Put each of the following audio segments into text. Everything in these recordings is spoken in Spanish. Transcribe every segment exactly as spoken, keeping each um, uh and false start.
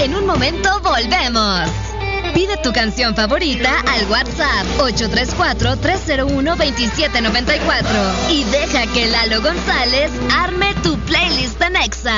En un momento volvemos. Pide tu canción favorita al WhatsApp ocho tres cuatro, tres cero uno, dos siete nueve cuatro y deja que Lalo González arme tu playlist en Exa.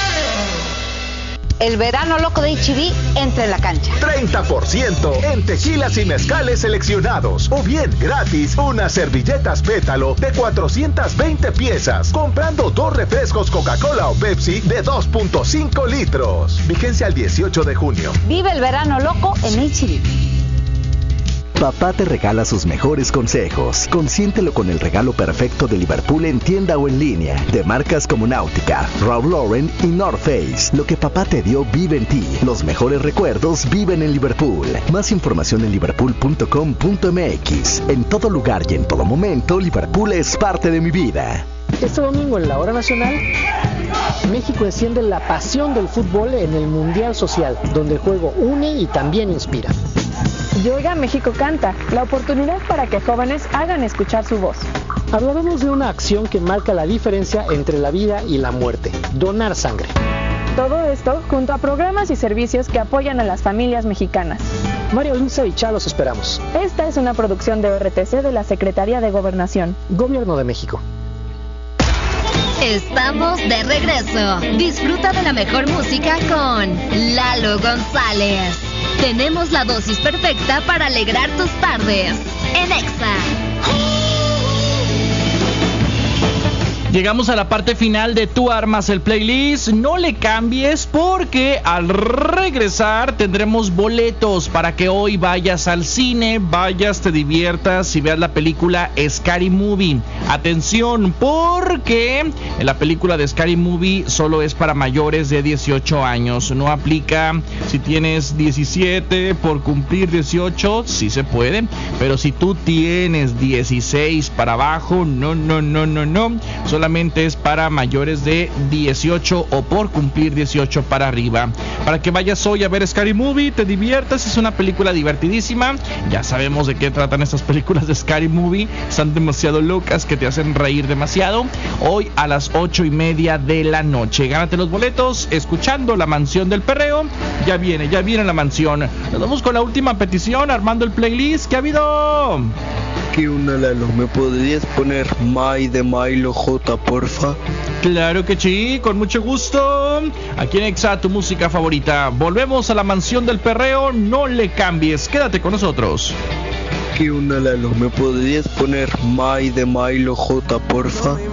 El verano loco de H E B entra en la cancha. treinta por ciento en tequilas y mezcales seleccionados. O bien gratis unas servilletas pétalo de cuatrocientas veinte piezas. Comprando dos refrescos Coca-Cola o Pepsi de dos punto cinco litros. Vigencia al dieciocho de junio. Vive el verano loco en H E B. Papá te regala sus mejores consejos. Consiéntelo con el regalo perfecto de Liverpool en tienda o en línea. De marcas como Náutica, Ralph Lauren y North Face. Lo que papá te dio vive en ti. Los mejores recuerdos viven en Liverpool. Más información en liverpool punto com punto m x. En todo lugar y en todo momento, Liverpool es parte de mi vida. Este domingo en la Hora Nacional, México enciende la pasión del fútbol en el Mundial Social, donde el juego une y también inspira. Y Oiga México Canta, la oportunidad para que jóvenes hagan escuchar su voz. Hablaremos de una acción que marca la diferencia entre la vida y la muerte, donar sangre. Todo esto junto a programas y servicios que apoyan a las familias mexicanas. María Luisa y Chá los esperamos. Esta es una producción de O R T C de la Secretaría de Gobernación. Gobierno de México. Estamos de regreso. Disfruta de la mejor música con Lalo González. Tenemos la dosis perfecta para alegrar tus tardes en Exa. Llegamos a la parte final de Tú Armas el Playlist. No le cambies porque al regresar tendremos boletos para que hoy vayas al cine, vayas, te diviertas y veas la película Scary Movie. Atención, porque la película de Scary Movie solo es para mayores de dieciocho años. No aplica si tienes diecisiete por cumplir dieciocho, sí se puede. Pero si tú tienes dieciséis para abajo, no, no, no, no, no. Solamente es para mayores de dieciocho o por cumplir dieciocho para arriba. Para que vayas hoy a ver Scary Movie, te diviertas, es una película divertidísima. Ya sabemos de qué tratan estas películas de Scary Movie. Están demasiado locas que te hacen reír demasiado. Hoy a las ocho y media de la noche. Gánate los boletos escuchando La Mansión del Perreo. Ya viene, ya viene La Mansión. Nos vamos con la última petición, armando el playlist. ¿Qué ha habido? ¿Qué onda, Lalo? ¿Me podrías poner My de Milo J, porfa? Claro que sí, con mucho gusto. Aquí en Exa, tu música favorita. Volvemos a La Mansión del Perreo. No le cambies, quédate con nosotros. ¿Qué onda, Lalo? ¿Me podrías poner My de Milo J, porfa?